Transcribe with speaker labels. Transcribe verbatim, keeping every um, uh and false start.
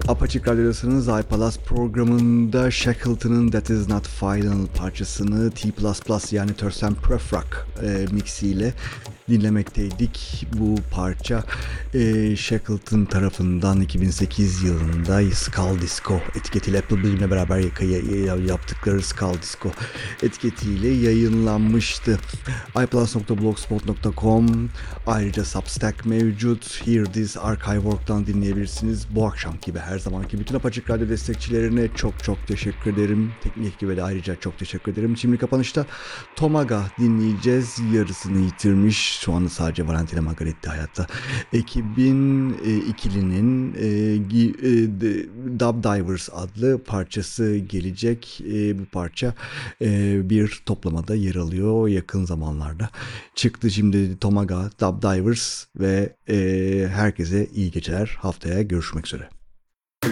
Speaker 1: Apaçık Radyo'dasınız. iPalaz programında Shackleton'ın That Is Not Final parçasını T plus plus yani Törsen Prefrak e, mixiyle dinlemekteydik. Bu parça e, Shackleton tarafından iki bin sekiz yılında Skull Disco etiketiyle Apple bizimle beraber yaptıkları Skull Disco etiketiyle yayınlanmıştı. iPalaz nokta blogspot nokta com, ayrıca Substack mevcut. Hear This Archive Work'tan dinleyebilirsiniz. Bu akşam gibi her zamanki bütün Apaçık Radyo destekçilerine çok çok teşekkür ederim. Teknik ekibe de ayrıca çok teşekkür ederim. Şimdi kapanışta Tomaga dinleyeceğiz. Yarısını yitirmiş. Şu anda sadece Valentina Margaritti hayatta. Ekibin e, ikilinin e, e, Dub Divers adlı parçası gelecek. E, bu parça e, bir toplamada yer alıyor yakın zamanlarda. Çıktı şimdi Tomaga, Dub Divers ve e, herkese iyi geceler. Haftaya görüşmek üzere.